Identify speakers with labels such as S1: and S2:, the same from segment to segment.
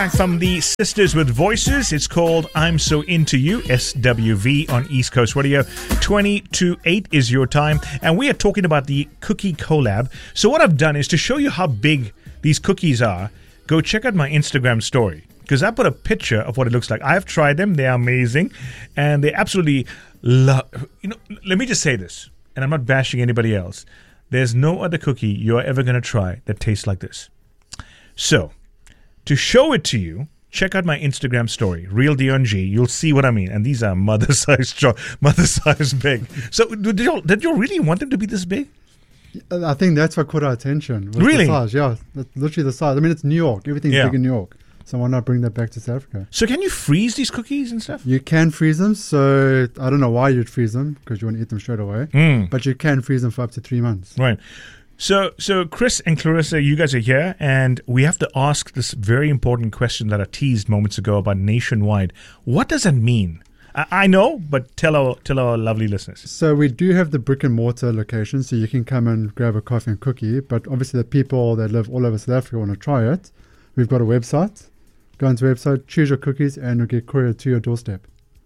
S1: From the Sisters with Voices, it's called I'm So Into You, SWV on East Coast Radio. 20 to 8 is your time, and we are talking about the cookie collab. So what I've done is to show you how big these cookies are, go check out my Instagram story, because I put a picture of what it looks like. I've tried them, they are amazing, and they absolutely love. Let me just say this, and I'm not bashing anybody else. There's no other cookie you're ever going to try that tastes like this. So, to show it to you, check out my Instagram story, Real Dion G. You'll see what I mean. And these are mother-sized big. So did you really want them to be this big?
S2: I think that's what caught our attention.
S1: Really?
S2: The size, yeah. Literally the size. I mean, it's New York. Everything's big in New York. So why not bring that back to South Africa?
S1: So can you freeze these cookies and stuff?
S2: You can freeze them. So I don't know why you'd freeze them, because you want to eat them straight away. But you can freeze them for up to 3 months.
S1: Right. So Chris and Clarissa, you guys are here, and we have to ask this very important question that I teased moments ago about nationwide. What does that mean? I know, but tell our lovely listeners.
S2: So we do have the brick and mortar location, so you can come and grab a coffee and cookie. But obviously the people that live all over South Africa want to try it. We've got a website. Go onto the website, choose your cookies, and you'll get couriered to your doorstep.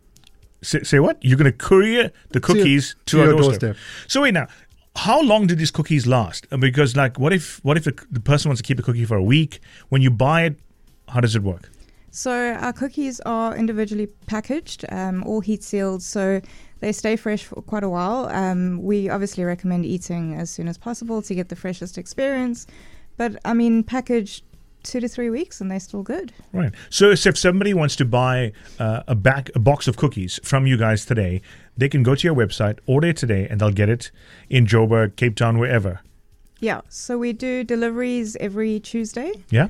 S1: Say what? You're going to courier the cookies to our doorstep. So wait now. How long did these cookies last? Because, what if the person wants to keep a cookie for a week? When you buy it, how does it work?
S3: So our cookies are individually packaged, all heat sealed, so they stay fresh for quite a while. We obviously recommend eating as soon as possible to get the freshest experience. But, packaged 2 to 3 weeks and they're still good. Right.
S1: So if somebody wants to buy a box of cookies from you guys today, they can go to your website, order it today, and they'll get it in Joburg, Cape Town, wherever.
S3: Yeah. So we do deliveries every Tuesday.
S1: Yeah.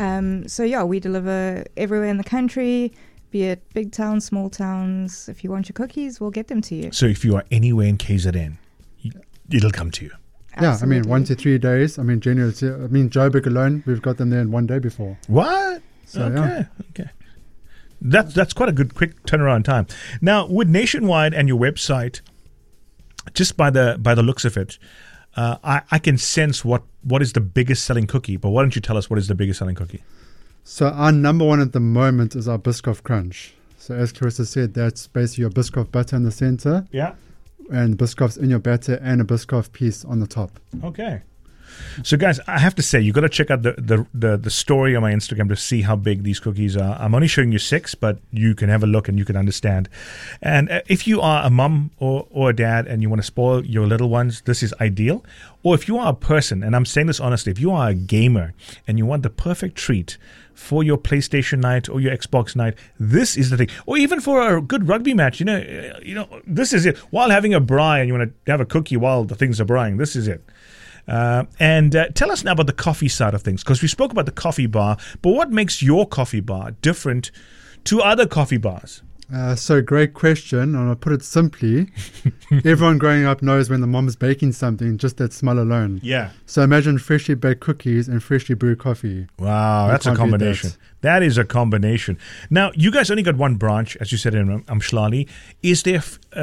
S3: We deliver everywhere in the country, be it big towns, small towns. If you want your cookies, we'll get them to you.
S1: So if you are anywhere in KZN, it'll come to you.
S3: Absolutely.
S2: Yeah, 1 to 3 days. Generally, Joburg alone, we've got them there in 1 day before.
S1: What?
S2: So,
S1: okay. That's quite a good quick turnaround time. Now, with Nationwide and your website, just by the looks of it, I can sense what is the biggest selling cookie. But why don't you tell us what is the biggest selling cookie?
S2: So our number one at the moment is our Biscoff Crunch. So as Clarissa said, that's basically your Biscoff butter in the center.
S1: Yeah.
S2: And Biscoff's in your batter and a Biscoff piece on the top.
S1: Okay. So guys, I have to say, you got to check out the story on my Instagram to see how big these cookies are. I'm only showing you 6, but you can have a look and you can understand. And if you are a mom or a dad and you want to spoil your little ones, this is ideal. Or if you are a person, and I'm saying this honestly, if you are a gamer and you want the perfect treat for your PlayStation night or your Xbox night, this is the thing. Or even for a good rugby match, this is it. While having a braai and you want to have a cookie while the things are braaiing, this is it. And tell us now about the coffee side of things, because we spoke about the coffee bar, but what makes your coffee bar different to other coffee bars?
S2: So great question, and I'll put it simply. Everyone growing up knows when the mom's baking something, just that smell alone.
S1: Yeah.
S2: So imagine freshly baked cookies and freshly brewed coffee.
S1: Wow, that's a combination. That is a combination. Now, you guys only got one branch, as you said, in Mhlali. Is there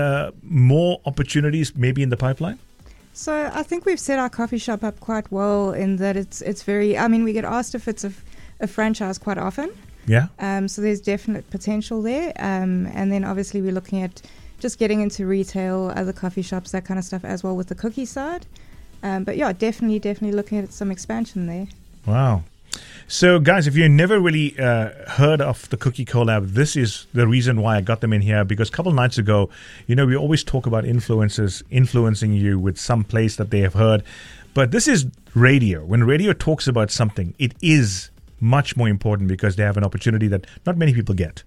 S1: more opportunities maybe in the pipeline?
S3: So I think we've set our coffee shop up quite well in that it's very, we get asked if it's a franchise quite often.
S1: Yeah.
S3: So there's definite potential there. And then obviously we're looking at just getting into retail, other coffee shops, that kind of stuff as well with the cookie side. But yeah, definitely looking at some expansion there.
S1: Wow. So guys, if you've never really heard of the Cookie Collab, this is the reason why I got them in here, because a couple nights ago, we always talk about influencers influencing you with some place that they have heard. But this is radio. When radio talks about something, it is much more important because they have an opportunity that not many people get.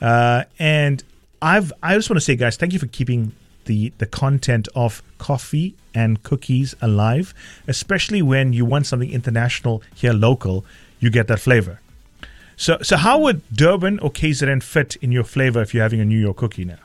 S1: And I just want to say, guys, thank you for keeping the content of coffee and cookies alive, especially when you want something international here local, you get that flavor. So how would Durban or KZN fit in your flavor if you're having a New York cookie now?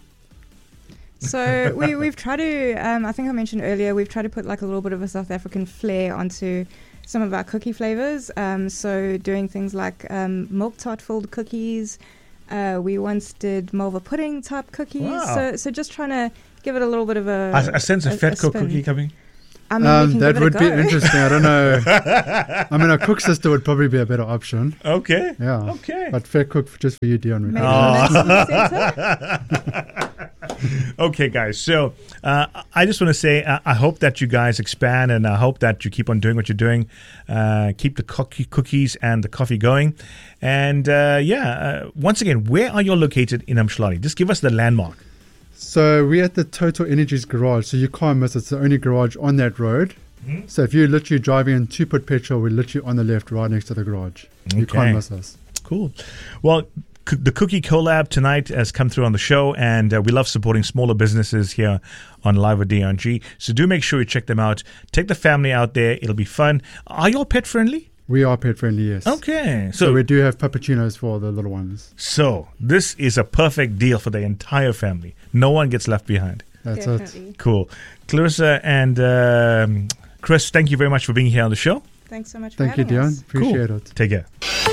S3: So we've tried to, I think I mentioned earlier, we've tried to put like a little bit of a South African flair onto some of our cookie flavors. So doing things like milk tart filled cookies. We once did Mulva pudding type cookies.
S1: Wow.
S3: So just trying to give it a little bit of
S1: I sense a Fatco cookie coming.
S3: I mean, we can
S2: that
S3: give it a
S2: would be
S3: go.
S2: interesting. I don't know. I mean, a cook sister would probably be a better option.
S1: Okay.
S2: Yeah.
S1: Okay.
S2: But fair cook just for you, Dion.
S3: Maybe the center.
S1: Okay, guys. So I just want to say I hope that you guys expand, and I hope that you keep on doing what you're doing. Keep the cookies and the coffee going. And once again, where are you located in Umhlali? Just give us the landmark.
S2: So we're at the Total Energies garage, so you can't miss it. It's the only garage on that road.
S1: Mm-hmm.
S2: So if you're literally driving in to put petrol, we're literally on the left, right next to the garage. You
S1: Okay.
S2: can't miss us.
S1: Cool. Well, the Cookie Collab tonight has come through on the show, and we love supporting smaller businesses here on Live with DRG. So do make sure you check them out. Take the family out there. It'll be fun. Are you all pet friendly?
S2: We are pet friendly, yes.
S1: Okay.
S2: So we do have puppuccinos for the little ones.
S1: So this is a perfect deal for the entire family. No one gets left behind.
S2: That's it.
S3: Definitely.
S1: Cool. Clarissa and Chris, thank you very much for being here on the show.
S3: Thanks so much for
S2: Thank you,
S3: having
S2: Dion.
S3: us.
S2: Appreciate
S1: Cool.
S2: it.
S1: Take care.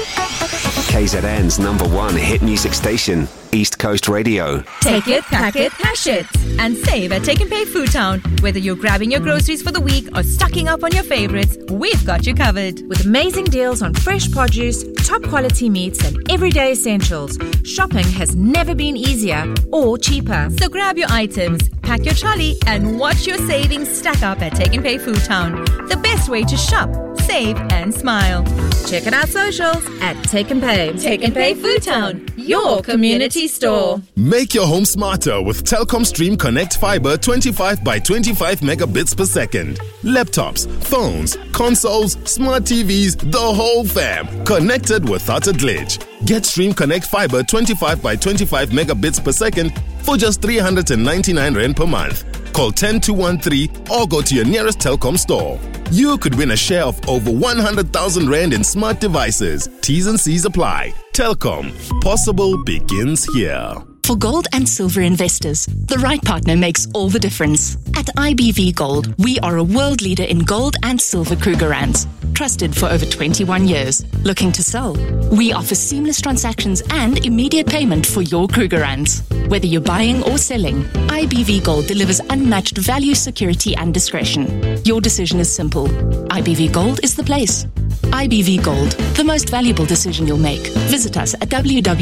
S4: KZN's #1 hit music station, East Coast Radio.
S5: Take it, pack it, hash it, and save at Take and Pay Food Town. Whether you're grabbing your groceries for the week or stocking up on your favorites, we've got you covered.
S6: With amazing deals on fresh produce, top quality meats, and everyday essentials, shopping has never been easier or cheaper.
S5: So grab your items, pack your trolley, and watch your savings stack up at Take and Pay Food Town. The best way to shop, save, and smile.
S6: Check out our socials at Take and Pay.
S5: Take and Pay Food Town, your community store.
S7: Make your home smarter with Telkom Stream Connect Fiber 25 by 25 megabits per second. Laptops, phones, consoles, smart TVs, the whole fam. Connected without a glitch. Get Stream Connect Fiber 25 by 25 megabits per second for just 399 Rand per month. Call 10213 or go to your nearest Telkom store. You could win a share of over 100,000 Rand in smart devices. T's and C's apply. Telkom. Possible begins here.
S8: For gold and silver investors, the right partner makes all the difference. At IBV Gold, we are a world leader in gold and silver Krugerrands, trusted for over 21 years. Looking to sell? We offer seamless transactions and immediate payment for your Krugerrands. Whether you're buying or selling, IBV Gold delivers unmatched value, security, and discretion. Your decision is simple. IBV Gold is the place. IBV Gold, the most valuable decision you'll make. Visit us at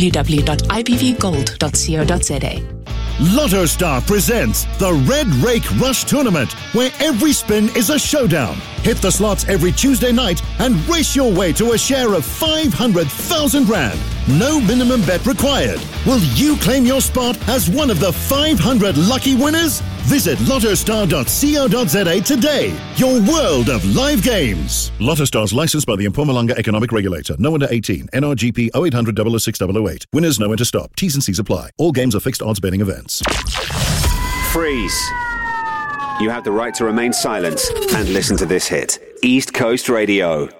S8: www.ibvgold.co.za.
S9: Lotto Star presents the Red Rake Rush Tournament, where every spin is a showdown. Hit the slots every Tuesday night and race your way to a share of 500,000 Rand. No minimum bet required. Will you claim your spot as one of the 500 lucky winners? Visit lottostar.co.za today. Your world of live games. Lotto Star's licensed by the Mpumalanga Economic Regulator. No under 18. NRGP 0800 006 008. Winners know when to stop. T's and C's apply. All games are fixed odds betting events.
S4: Freeze. You have the right to remain silent and listen to this hit. East Coast Radio.